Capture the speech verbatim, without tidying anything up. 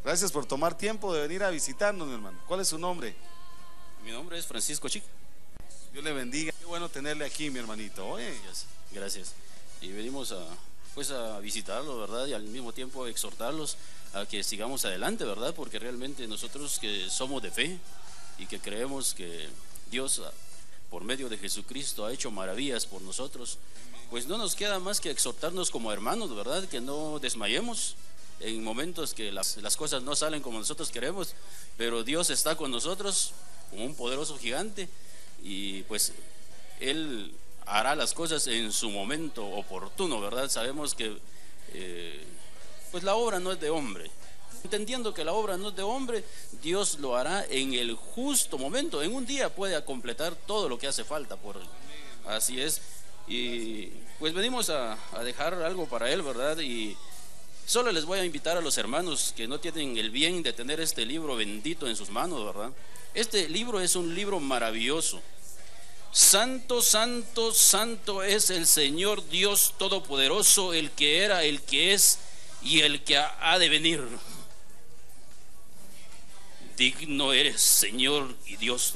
Gracias por tomar tiempo de venir a visitarnos, mi hermano. ¿Cuál es su nombre? Mi nombre es Francisco Chic. Dios le bendiga. Qué bueno tenerle aquí, mi hermanito. Oye. Gracias, gracias. Y venimos a, pues a visitarlos, ¿verdad? Y al mismo tiempo exhortarlos a que sigamos adelante, ¿verdad? Porque realmente nosotros que somos de fe y que creemos que Dios, por medio de Jesucristo, ha hecho maravillas por nosotros, pues no nos queda más que exhortarnos como hermanos, ¿verdad? Que no desmayemos en momentos que las, las cosas no salen como nosotros queremos, pero Dios está con nosotros como un poderoso gigante y pues Él hará las cosas en su momento oportuno, ¿verdad? Sabemos que eh, pues la obra no es de hombre. Entendiendo que la obra no es de hombre, Dios lo hará en el justo momento. En un día puede completar todo lo que hace falta por él. Así es. Y pues venimos a, a dejar algo para Él, ¿verdad? Y solo les voy a invitar a los hermanos que no tienen el bien de tener este libro bendito en sus manos, ¿verdad? Este libro es un libro maravilloso. Santo, santo, santo es el Señor Dios Todopoderoso, el que era, el que es y el que ha de venir. Digno eres, Señor y Dios